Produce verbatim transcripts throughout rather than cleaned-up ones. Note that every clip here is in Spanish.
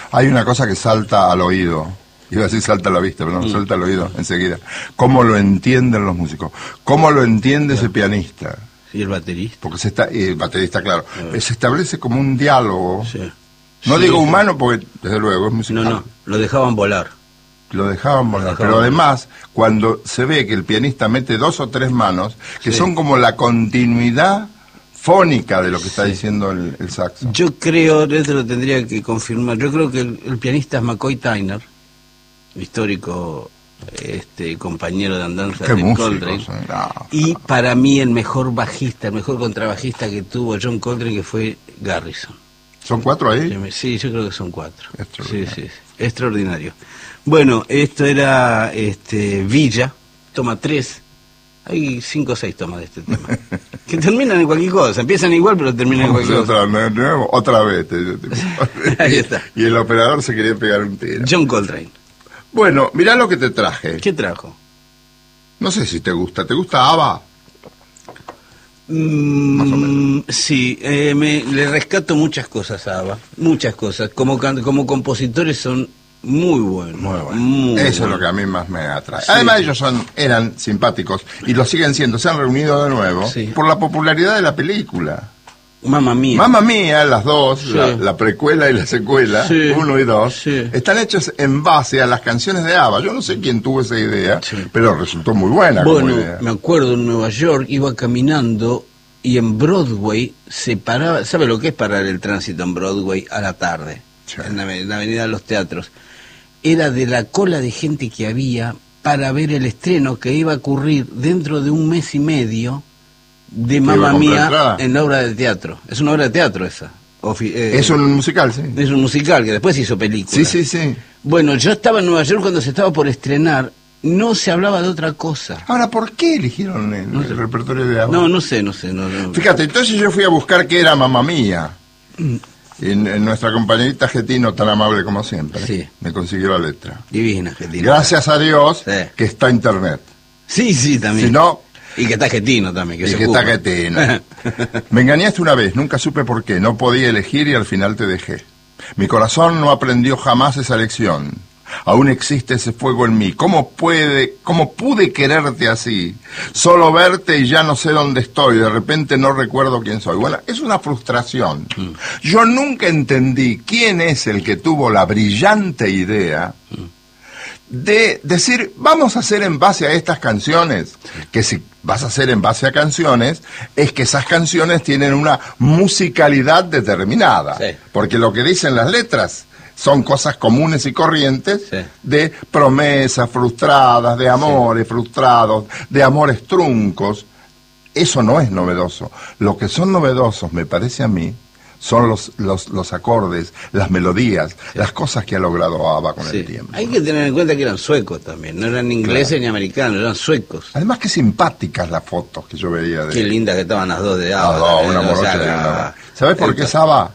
Hay una cosa que salta al oído. Iba a decir salta a la vista, pero no, mm. salta al oído enseguida. ¿Cómo lo entienden los músicos? ¿Cómo lo entiende claro. ese pianista? Y el baterista. Porque se está, y el baterista, claro. claro. Se establece como un diálogo. Sí. No sí, digo sí. humano porque, desde luego, es musical. No, no, lo dejaban volar. Lo dejaban volar. Lo dejaban pero volar. además, cuando se ve que el pianista mete dos o tres manos, que sí. son como la continuidad fónica de lo que sí. está diciendo el, el saxo. Yo creo, esto lo tendría que confirmar, yo creo que el, el pianista es McCoy Tyner, histórico este compañero de andanza de músicos, Coltrane, no, y no. para mí el mejor bajista, el mejor contrabajista que tuvo John Coltrane, que fue Garrison. ¿Son cuatro ahí? Sí, yo creo que son cuatro. Extraordinario. Sí, sí, sí. Extraordinario. Bueno, esto era este Villa, toma tres. Hay cinco o seis tomas de este tema. Que terminan en cualquier cosa. Empiezan igual, pero terminan en cualquier otra, cosa. Nuevo, otra vez. Te, te, te. Ahí está. Y el operador se quería pegar un tiro. John Coltrane. Bueno, mirá lo que te traje. ¿Qué trajo? No sé si te gusta. ¿Te gusta ABBA? Mm, Más o menos. Sí, eh, me, le rescato muchas cosas a ABBA. Muchas cosas. Como, can, como compositores son muy buenos. Muy bueno. Muy Eso bueno. es lo que a mí más me atrae. Sí. Además ellos son eran simpáticos y lo siguen siendo. Se han reunido de nuevo Sí. por la popularidad de la película. Mamma Mía. Mamma Mía, las dos, Sí. la, la precuela y la secuela, Sí. uno y dos, Sí. están hechos en base a las canciones de ABBA. Yo no sé quién tuvo esa idea, Sí. pero resultó muy buena Bueno, como idea. me acuerdo en Nueva York, iba caminando y en Broadway se paraba, ¿sabe lo que es parar el tránsito en Broadway a la tarde? Sí. En, la, en la avenida de los Teatros. Era de la cola de gente que había para ver el estreno que iba a ocurrir dentro de un mes y medio de iba a Mamma comprar Mía entrada. en la obra de teatro. Es una obra de teatro esa. Ofi- eh, Es un musical, sí. es un musical que después hizo película. Sí, sí, sí. Bueno, yo estaba en Nueva York cuando se estaba por estrenar. No se hablaba de otra cosa. Ahora, ¿por qué eligieron el, No sé. el repertorio de ABBA? No, no sé, no sé. No, no. Fíjate, entonces yo fui a buscar qué era Mamma Mía. Y en, en nuestra compañerita Getino, tan amable como siempre, Sí. me consiguió la letra. Divina, Argentina. Gracias a Dios Sí. que está internet. Sí, sí, también. Si no, Y que está argentino también. Que y se que ocupa. está Getino. Me engañaste una vez, nunca supe por qué. No podía elegir y al final te dejé. Mi corazón no aprendió jamás esa lección. Aún existe ese fuego en mí. ¿Cómo puede, cómo pude quererte así? Solo verte y ya no sé dónde estoy. De repente no recuerdo quién soy. Bueno, es una frustración. Mm. Yo nunca entendí quién es el que tuvo la brillante idea de decir, vamos a hacer en base a estas canciones, que si vas a hacer en base a canciones, es que esas canciones tienen una musicalidad determinada, Sí. porque lo que dicen las letras son cosas comunes y corrientes, Sí. de promesas frustradas, de amores frustrados, de amores truncos. Eso no es novedoso. Lo que son novedosos, me parece a mí, son los, los, los acordes, las melodías, Sí. las cosas que ha logrado ABBA con Sí. el tiempo. Hay que tener en cuenta que eran suecos también. No eran ingleses Claro. ni americanos, eran suecos. Además, qué simpáticas las fotos que yo veía de Qué lindas que estaban las dos de Ah, ABBA. no, también, una o sea, morocha y la- una- ¿Sabes por qué es Esta- ABBA?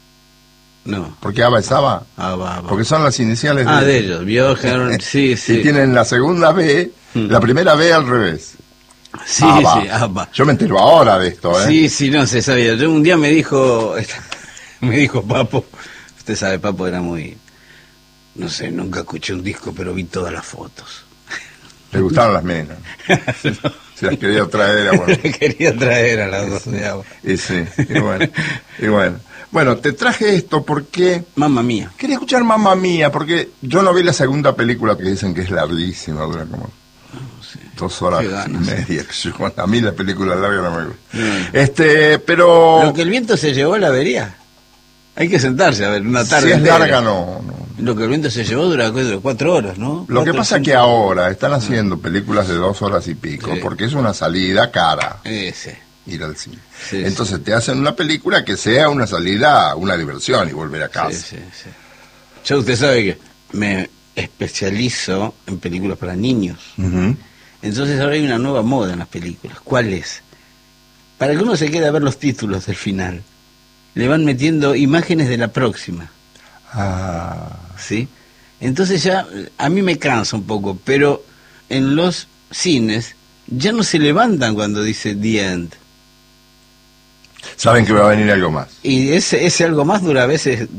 No. ¿Por qué ABBA es ABBA? ABBA, ABBA. Porque son las iniciales Ah, de ellos. Björn, sí, sí. Y tienen la segunda B, Mm. la primera B al revés. Sí, ABBA. sí, ABBA. Yo me entero ahora de esto, ¿eh? Sí, sí, no se sabía. Yo un día me dijo, me dijo Papo, usted sabe, Papo era muy, no sé, nunca escuché un disco, pero vi todas las fotos. Le gustaron las menas. No, Se las quería traer a bueno. le quería traer a las dos de ABBA. Y sí, y bueno, y bueno. Bueno, te traje esto porque Mamma Mía. quería escuchar Mamma Mía, porque yo no vi la segunda película que dicen que es larguísima, dura como dos horas Qué y ganas. media. que yo- A mí la película larga no me gusta. Mm. Este, pero Lo que el viento se llevó la vería. Hay que sentarse a ver una tarde. si es entera. larga no, no. Lo que el viento se llevó dura cuatro, cuatro horas, ¿no? Lo que Cuatro, pasa es cinco. que ahora están haciendo películas de dos horas y pico, Sí. porque es una salida cara Ese. ir al cine. Sí, Entonces te hacen una película que sea una salida, una diversión y volver a casa. Sí, sí, sí. Ya usted sabe que me especializo en películas para niños. Ujú. Entonces ahora hay una nueva moda en las películas. ¿Cuál es? Para que uno se quede a ver los títulos del final, le van metiendo imágenes de la próxima, Ah, ¿sí? Entonces ya a mí me cansa un poco, pero en los cines ya no se levantan cuando dice The End. saben que va a venir algo más. Y ese, ese algo más dura a veces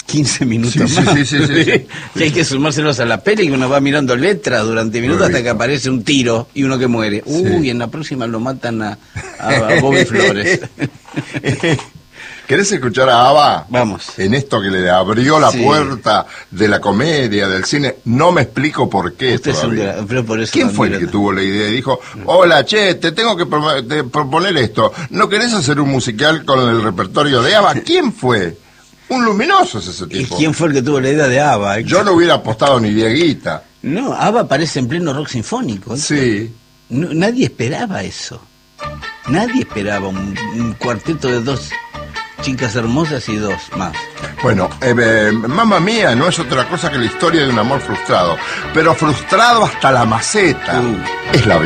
quince minutos Sí, más. sí, sí, sí, sí. Que hay que sumárselos a la peli, que uno va mirando letras durante minutos hasta que aparece un tiro y uno que muere. Sí. Uy, en la próxima lo matan a, a, a Bobby Flores. ¿Querés escuchar a ABBA? Vamos. En esto que le abrió la Sí. puerta de la comedia, del cine. No me explico por qué Usted es un todavía. gra- pero por eso ¿Quién lo fue el admiro que tuvo la idea y dijo, hola, che, te tengo que pro- te proponer esto? ¿No querés hacer un musical con el repertorio de ABBA? ¿Quién fue? Un luminoso es ese ¿Y tipo. quién fue el que tuvo la idea de ABBA? Yo no hubiera apostado ni Dieguita. No, ABBA aparece en pleno rock sinfónico. Sí. No, nadie esperaba eso. Nadie esperaba un, un cuarteto de dos chicas hermosas y dos más. Bueno, eh, eh, Mamma Mía no es otra cosa que la historia de un amor frustrado. Pero frustrado hasta la maceta. Uh. Es la vida.